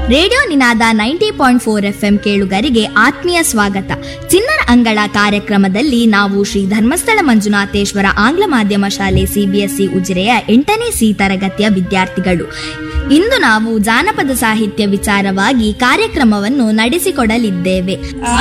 Radio ನಿನಾದ 90.4 FM ಕೇಳುಗರಿಗೆ ಆತ್ಮೀಯ ಸ್ವಾಗತ. ಚಿನ್ನರ ಅಂಗಳ ಕಾರ್ಯಕ್ರಮದಲ್ಲಿ ನಾವು ಶ್ರೀ ಧರ್ಮಸ್ಥಳ ಮಂಜುನಾಥೇಶ್ವರ ಆಂಗ್ಲ ಮಾಧ್ಯಮ ಶಾಲೆ CBSE ಉಜಿರೆಯ 8ನೇ C ತರಗತಿಯ ವಿದ್ಯಾರ್ಥಿಗಳು. ಇಂದು ನಾವು ಜಾನಪದ ಸಾಹಿತ್ಯ ವಿಚಾರವಾಗಿ ಕಾರ್ಯಕ್ರಮವನ್ನು ನಡೆಸಿಕೊಡಲಿದ್ದೇವೆ.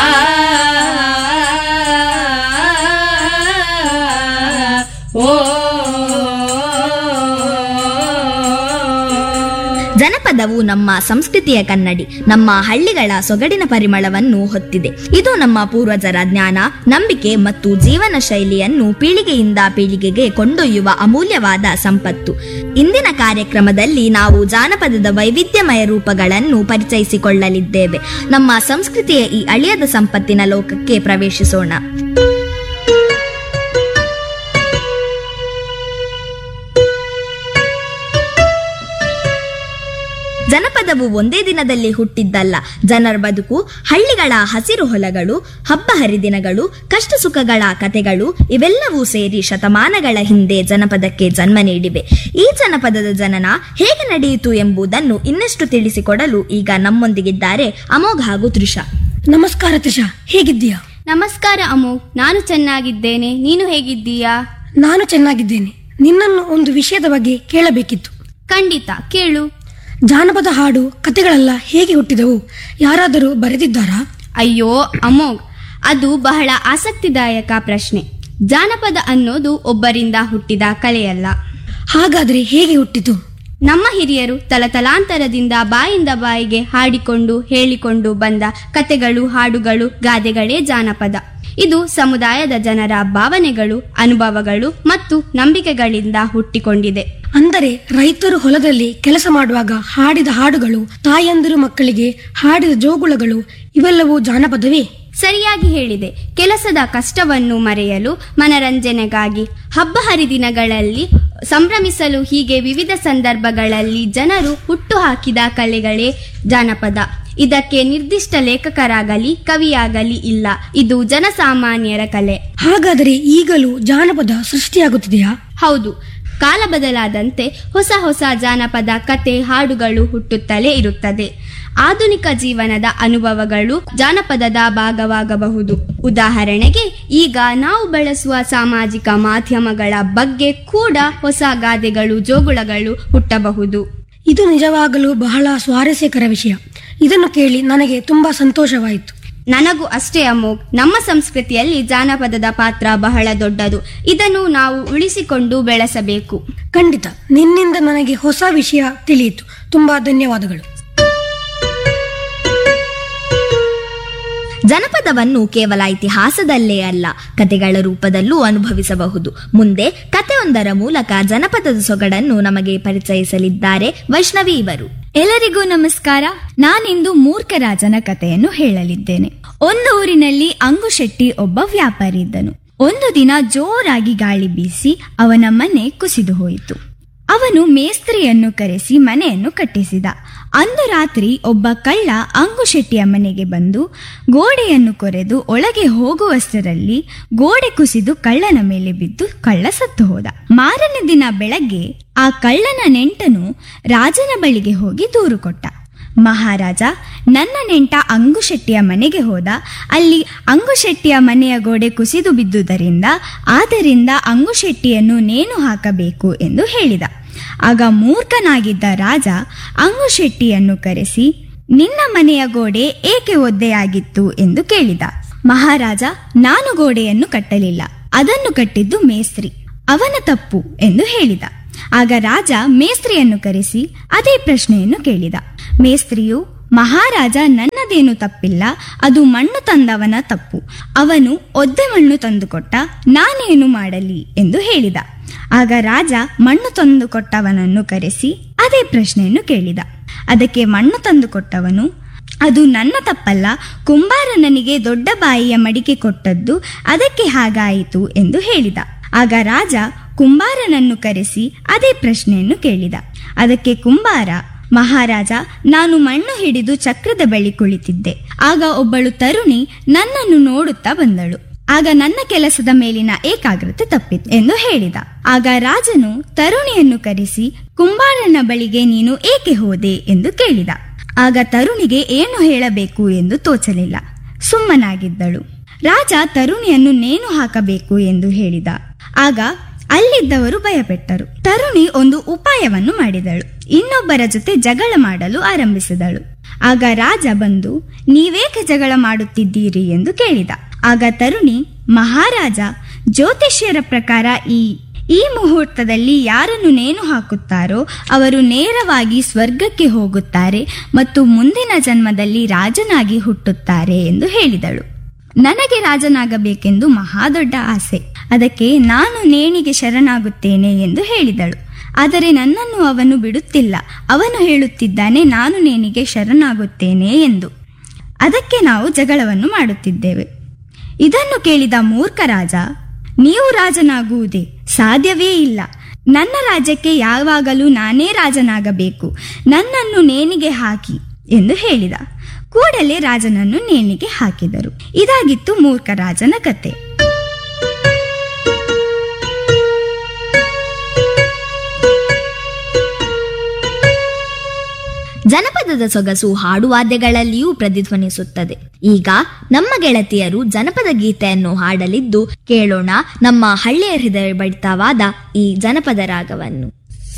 ಜನಪದವು ನಮ್ಮ ಸಂಸ್ಕೃತಿಯ ಕನ್ನಡಿ, ನಮ್ಮ ಹಳ್ಳಿಗಳ ಸೊಗಡಿನ ಪರಿಮಳವನ್ನು ಹೊತ್ತಿದೆ. ಇದು ನಮ್ಮ ಪೂರ್ವಜರ ಜ್ಞಾನ, ನಂಬಿಕೆ ಮತ್ತು ಜೀವನ ಶೈಲಿಯನ್ನು ಪೀಳಿಗೆಯಿಂದ ಪೀಳಿಗೆಗೆ ಕೊಂಡೊಯ್ಯುವ ಅಮೂಲ್ಯವಾದ ಸಂಪತ್ತು. ಇಂದಿನ ಕಾರ್ಯಕ್ರಮದಲ್ಲಿ ನಾವು ಜಾನಪದದ ವೈವಿಧ್ಯಮಯ ರೂಪಗಳನ್ನು ಪರಿಚಯಿಸಿಕೊಳ್ಳಲಿದ್ದೇವೆ. ನಮ್ಮ ಸಂಸ್ಕೃತಿಯ ಈ ಅಳಿಯದ ಸಂಪತ್ತಿನ ಲೋಕಕ್ಕೆ ಪ್ರವೇಶಿಸೋಣ. ಜನಪದವು ಒಂದೇ ದಿನದಲ್ಲಿ ಹುಟ್ಟಿದ್ದಲ್ಲ. ಜನರ ಬದುಕು, ಹಳ್ಳಿಗಳ ಹಸಿರು ಹೊಲಗಳು, ಹಬ್ಬ ಹರಿದಿನಗಳು, ಕಷ್ಟ ಸುಖಗಳ ಕಥೆಗಳು ಇವೆಲ್ಲವೂ ಸೇರಿ ಶತಮಾನಗಳ ಹಿಂದೆ ಜನಪದಕ್ಕೆ ಜನ್ಮ ನೀಡಿವೆ. ಈ ಜನಪದದ ಜನನ ಹೇಗೆ ನಡೆಯಿತು ಎಂಬುದನ್ನು ಇನ್ನಷ್ಟು ತಿಳಿಸಿಕೊಡಲು ಈಗ ನಮ್ಮೊಂದಿಗಿದ್ದಾರೆ ಅಮೋಘ್ ಹಾಗೂ ತ್ರಿಷಾ. ನಮಸ್ಕಾರ ತ್ರಿಷಾ, ಹೇಗಿದ್ದೀಯಾ? ನಮಸ್ಕಾರ ಅಮೋಘ್, ನಾನು ಚೆನ್ನಾಗಿದ್ದೇನೆ. ನೀನು ಹೇಗಿದ್ದೀಯಾ? ನಾನು ಚೆನ್ನಾಗಿದ್ದೇನೆ. ನಿನ್ನನ್ನು ಒಂದು ವಿಷಯದ ಬಗ್ಗೆ ಕೇಳಬೇಕಿತ್ತು. ಖಂಡಿತ ಕೇಳು. ಜಾನಪದ ಹಾಡು ಕಥೆಗಳೆಲ್ಲ ಹೇಗೆ ಹುಟ್ಟಿದವು? ಯಾರಾದರೂ ಬರೆದಿದ್ದಾರಾ? ಅಯ್ಯೋ ಅಮೋಘ್, ಅದು ಬಹಳ ಆಸಕ್ತಿದಾಯಕ ಪ್ರಶ್ನೆ. ಜಾನಪದ ಅನ್ನೋದು ಒಬ್ಬರಿಂದ ಹುಟ್ಟಿದ ಕಲೆಯಲ್ಲ. ಹಾಗಾದ್ರೆ ಹೇಗೆ ಹುಟ್ಟಿತು? ನಮ್ಮ ಹಿರಿಯರು ತಲತಲಾಂತರದಿಂದ ಬಾಯಿಂದ ಬಾಯಿಗೆ ಹಾಡಿಕೊಂಡು ಹೇಳಿಕೊಂಡು ಬಂದ ಕಥೆಗಳು, ಹಾಡುಗಳು, ಗಾದೆಗಳೇ ಜಾನಪದ. ಇದು ಸಮುದಾಯದ ಜನರ ಭಾವನೆಗಳು, ಅನುಭವಗಳು ಮತ್ತು ನಂಬಿಕೆಗಳಿಂದ ಹುಟ್ಟಿಕೊಂಡಿದೆ. ಅಂದರೆ ರೈತರು ಹೊಲದಲ್ಲಿ ಕೆಲಸ ಮಾಡುವಾಗ ಹಾಡಿದ ಹಾಡುಗಳು, ತಾಯಂದಿರು ಮಕ್ಕಳಿಗೆ ಹಾಡಿದ ಜೋಗುಳಗಳು ಇವೆಲ್ಲವೂ ಜಾನಪದವೇ? ಸರಿಯಾಗಿ ಹೇಳಿದೆ. ಕೆಲಸದ ಕಷ್ಟವನ್ನು ಮರೆಯಲು, ಮನರಂಜನೆಗಾಗಿ, ಹಬ್ಬ ಹರಿದಿನಗಳಲ್ಲಿ ಸಂಭ್ರಮಿಸಲು, ಹೀಗೆ ವಿವಿಧ ಸಂದರ್ಭಗಳಲ್ಲಿ ಜನರು ಹುಟ್ಟು ಹಾಕಿದ ಕಲೆಗಳೇ ಜಾನಪದ. ಇದಕ್ಕೆ ನಿರ್ದಿಷ್ಟ ಲೇಖಕರಾಗಲಿ ಕವಿಯಾಗಲಿ ಇಲ್ಲ. ಇದು ಜನಸಾಮಾನ್ಯರ ಕಲೆ. ಹಾಗಾದರೆ ಈಗಲೂ ಜಾನಪದ ಸೃಷ್ಟಿಯಾಗುತ್ತಿದೆಯಾ? ಹೌದು. ಕಾಲ ಬದಲಾದಂತೆ ಹೊಸ ಹೊಸ ಜಾನಪದ ಕತೆ, ಹಾಡುಗಳು ಹುಟ್ಟುತ್ತಲೇ ಇರುತ್ತದೆ. ಆಧುನಿಕ ಜೀವನದ ಅನುಭವಗಳು ಜಾನಪದದ ಭಾಗವಾಗಬಹುದು. ಉದಾಹರಣೆಗೆ, ಈಗ ನಾವು ಬಳಸುವ ಸಾಮಾಜಿಕ ಮಾಧ್ಯಮಗಳ ಬಗ್ಗೆ ಕೂಡ ಹೊಸ ಗಾದೆಗಳು, ಜೋಗುಳಗಳು ಹುಟ್ಟಬಹುದು. ಇದು ನಿಜವಾಗಲೂ ಬಹಳ ಸ್ವಾರಸ್ಯಕರ ವಿಷಯ. ಇದನ್ನು ಕೇಳಿ ನನಗೆ ತುಂಬಾ ಸಂತೋಷವಾಯಿತು. ನನಗೂ ಅಷ್ಟೇ ಅಮೋಘ್. ನಮ್ಮ ಸಂಸ್ಕೃತಿಯಲ್ಲಿ ಜಾನಪದದ ಪಾತ್ರ ಬಹಳ ದೊಡ್ಡದು. ಇದನ್ನು ನಾವು ಉಳಿಸಿಕೊಂಡು ಬೆಳೆಸಬೇಕು. ಖಂಡಿತ. ನಿನ್ನಿಂದ ನನಗೆ ಹೊಸ ವಿಷಯ ತಿಳಿಯಿತು. ತುಂಬಾ ಧನ್ಯವಾದಗಳು. ಜನಪದವನ್ನು ಕೇವಲ ಇತಿಹಾಸದಲ್ಲೇ ಅಲ್ಲ, ಕತೆಗಳ ರೂಪದಲ್ಲೂ ಅನುಭವಿಸಬಹುದು. ಮುಂದೆ ಕತೆಯೊಂದರ ಮೂಲಕ ಜನಪದದ ಸೊಗಡನ್ನು ನಮಗೆ ಪರಿಚಯಿಸಲಿದ್ದಾರೆ ವೈಷ್ಣವಿ ಇವರು. ಎಲ್ಲರಿಗೂ ನಮಸ್ಕಾರ. ನಾನಿಂದು ಮೂರ್ಖರಾಜನ ಕಥೆಯನ್ನು ಹೇಳಲಿದ್ದೇನೆ. ಒಂದು ಊರಿನಲ್ಲಿ ಅಂಗುಶೆಟ್ಟಿ ಒಬ್ಬ ವ್ಯಾಪಾರಿ ಇದ್ದನು. ಒಂದು ದಿನ ಜೋರಾಗಿ ಗಾಳಿ ಬೀಸಿ ಅವನ ಮನೆ ಕುಸಿದು ಹೋಯಿತು. ಅವನು ಮೇಸ್ತ್ರಿಯನ್ನು ಕರೆಸಿ ಮನೆಯನ್ನು ಕಟ್ಟಿಸಿದ. ಅಂದು ರಾತ್ರಿ ಒಬ್ಬ ಕಳ್ಳ ಅಂಗುಶೆಟ್ಟಿಯ ಮನೆಗೆ ಬಂದು ಗೋಡೆಯನ್ನು ಕೊರೆದು ಒಳಗೆ ಹೋಗುವಷ್ಟರಲ್ಲಿ ಗೋಡೆ ಕುಸಿದು ಕಳ್ಳನ ಮೇಲೆ ಬಿದ್ದು ಕಳ್ಳ ಸತ್ತು ಹೋದ. ಮಾರನೇ ದಿನ ಬೆಳಗ್ಗೆ ಆ ಕಳ್ಳನ ನೆಂಟನು ರಾಜನ ಬಳಿಗೆ ಹೋಗಿ ದೂರು ಕೊಟ್ಟ. ಮಹಾರಾಜ, ನನ್ನ ನೆಂಟ ಅಂಗುಶೆಟ್ಟಿಯ ಮನೆಗೆ ಹೋದ. ಅಲ್ಲಿ ಅಂಗುಶೆಟ್ಟಿಯ ಮನೆಯ ಗೋಡೆ ಕುಸಿದು ಬಿದ್ದುದರಿಂದ ಆದ್ದರಿಂದ ಅಂಗುಶೆಟ್ಟಿಯನ್ನು ನೇಣು ಹಾಕಬೇಕು ಎಂದು ಹೇಳಿದ. ಆಗ ಮೂರ್ಖನಾಗಿದ್ದ ರಾಜ ಅಂಗುಶೆಟ್ಟಿಯನ್ನು ಕರೆಸಿ, ನಿನ್ನ ಮನೆಯ ಗೋಡೆ ಏಕೆ ಒದ್ದೆಯಾಗಿತ್ತು ಎಂದು ಕೇಳಿದ. ಮಹಾರಾಜ, ನಾನು ಗೋಡೆಯನ್ನು ಕಟ್ಟಲಿಲ್ಲ, ಅದನ್ನು ಕಟ್ಟಿದ್ದು ಮೇಸ್ತ್ರಿ, ಅವನ ತಪ್ಪು ಎಂದು ಹೇಳಿದ. ಆಗ ರಾಜ ಮೇಸ್ತ್ರಿಯನ್ನು ಕರೆಸಿ ಅದೇ ಪ್ರಶ್ನೆಯನ್ನು ಕೇಳಿದ. ಮೇಸ್ತ್ರಿಯು, ಮಹಾರಾಜ, ನನ್ನದೇನು ತಪ್ಪಿಲ್ಲ, ಅದು ಮಣ್ಣು ತಂದವನ ತಪ್ಪು. ಅವನು ಒದ್ದೆ ಮಣ್ಣು ತಂದುಕೊಟ್ಟ, ನಾನೇನು ಮಾಡಲಿ ಎಂದು ಹೇಳಿದ. ಆಗ ರಾಜ ಮಣ್ಣು ತಂದುಕೊಟ್ಟವನನ್ನು ಕರೆಸಿ ಅದೇ ಪ್ರಶ್ನೆಯನ್ನು ಕೇಳಿದ. ಅದಕ್ಕೆ ಮಣ್ಣು ತಂದುಕೊಟ್ಟವನು, ಅದು ನನ್ನ ತಪ್ಪಲ್ಲ, ಕುಂಬಾರ ನನಗೆ ದೊಡ್ಡ ಬಾಯಿಯ ಮಡಿಕೆ ಕೊಟ್ಟದ್ದು, ಅದಕ್ಕೆ ಹಾಗಾಯಿತು ಎಂದು ಹೇಳಿದ. ಆಗ ರಾಜ ಕುಂಬಾರನನ್ನು ಕರೆಸಿ ಅದೇ ಪ್ರಶ್ನೆಯನ್ನು ಕೇಳಿದ. ಅದಕ್ಕೆ ಕುಂಬಾರ, ಮಹಾರಾಜ, ನಾನು ಮಣ್ಣು ಹಿಡಿದು ಚಕ್ರದ ಬಳಿ ಕುಳಿತಿದ್ದೆ. ಆಗ ಒಬ್ಬಳು ತರುಣಿ ನನ್ನನ್ನು ನೋಡುತ್ತಾ ಬಂದಳು. ಆಗ ನನ್ನ ಕೆಲಸದ ಮೇಲಿನ ಏಕಾಗ್ರತೆ ತಪ್ಪಿತು ಎಂದು ಹೇಳಿದ. ಆಗ ರಾಜನು ತರುಣಿಯನ್ನು ಕರೆಸಿ ಕುಂಬಾರನ ಬಳಿಗೆ ನೀನು ಏಕೆ ಹೋದೆ ಎಂದು ಕೇಳಿದ. ಆಗ ತರುಣಿಗೆ ಏನು ಹೇಳಬೇಕು ಎಂದು ತೋಚಲಿಲ್ಲ. ಸುಮ್ಮನಾಗಿದ್ದಳು. ರಾಜ ತರುಣಿಯನ್ನು ನೇಣು ಹಾಕಬೇಕು ಎಂದು ಹೇಳಿದ. ಆಗ ಅಲ್ಲಿದ್ದವರು ಭಯಪಟ್ಟರು. ತರುಣಿ ಒಂದು ಉಪಾಯವನ್ನು ಮಾಡಿದಳು. ಇನ್ನೊಬ್ಬರ ಜೊತೆ ಜಗಳ ಮಾಡಲು ಆರಂಭಿಸಿದಳು. ಆಗ ರಾಜ ಬಂದು, ನೀವೇಕೆ ಜಗಳ ಮಾಡುತ್ತಿದ್ದೀರಿ ಎಂದು ಕೇಳಿದ. ಆಗ ತರುಣಿ, ಮಹಾರಾಜ, ಜ್ಯೋತಿಷ್ಯರ ಪ್ರಕಾರ ಈ ಮುಹೂರ್ತದಲ್ಲಿ ಯಾರನ್ನು ನೇಣು ಹಾಕುತ್ತಾರೋ ಅವರು ನೇರವಾಗಿ ಸ್ವರ್ಗಕ್ಕೆ ಹೋಗುತ್ತಾರೆ ಮತ್ತು ಮುಂದಿನ ಜನ್ಮದಲ್ಲಿ ರಾಜನಾಗಿ ಹುಟ್ಟುತ್ತಾರೆ ಎಂದು ಹೇಳಿದಳು. ನನಗೆ ರಾಜನಾಗಬೇಕೆಂದು ಮಹಾದೊಡ್ಡ ಆಸೆ. ಅದಕ್ಕೆ ನಾನು ನೇಣಿಗೆ ಶರಣಾಗುತ್ತೇನೆ ಎಂದು ಹೇಳಿದಳು. ಆದರೆ ನನ್ನನ್ನು ಅವನು ಬಿಡುತ್ತಿಲ್ಲ. ಅವನು ಹೇಳುತ್ತಿದ್ದಾನೆ ನಾನು ನೇಣಿಗೆ ಶರಣಾಗುತ್ತೇನೆ ಎಂದು. ಅದಕ್ಕೆ ನಾವು ಜಗಳವನ್ನು ಮಾಡುತ್ತಿದ್ದೇವೆ. ಇದನ್ನು ಕೇಳಿದ ಮೂರ್ಖ ರಾಜ, ನೀವು ರಾಜನಾಗುವುದೇ ಸಾಧ್ಯವೇ ಇಲ್ಲ. ನನ್ನ ರಾಜ್ಯಕ್ಕೆ ಯಾವಾಗಲೂ ನಾನೇ ರಾಜನಾಗಬೇಕು. ನನ್ನನ್ನು ನೇಣಿಗೆ ಹಾಕಿ ಎಂದು ಹೇಳಿದ. ಕೂಡಲೇ ರಾಜನನ್ನು ನೇಣಿಗೆ ಹಾಕಿದರು. ಇದಾಗಿತ್ತು ಮೂರ್ಖ ರಾಜನ ಕತೆ. ಜನಪದದ ಸೊಗಸು ಹಾಡುವಾದ್ಯಗಳಲ್ಲಿಯೂ ಪ್ರತಿಧ್ವನಿಸುತ್ತದೆ. ಈಗ ನಮ್ಮ ಗೆಳತಿಯರು ಜನಪದ ಗೀತೆಯನ್ನು ಹಾಡಲಿದ್ದು ಕೇಳೋಣ ನಮ್ಮ ಹಳ್ಳಿಯ ಹೃದಯ ಬಡಿತವಾದ ಈ ಜನಪದ ರಾಗವನ್ನು.